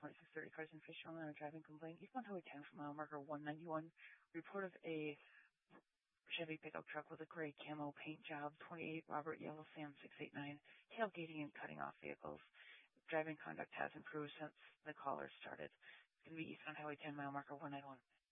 2630 Carson Fisher on a driving complaint. Eastbound Highway 10 from mile marker 191. Report of a Chevy pickup truck with a gray camo paint job, 28 Robert Yellow Sam 689, tailgating and cutting off vehicles. Driving conduct has improved since the caller started. It's going to be eastbound Highway 10 mile marker 191.